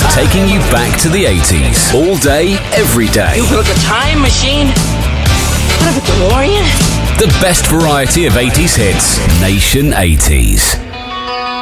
taking you back to the 80s. All day, every day. You built a time machine? What, a DeLorean? The best variety of 80s hits. Nation 80s.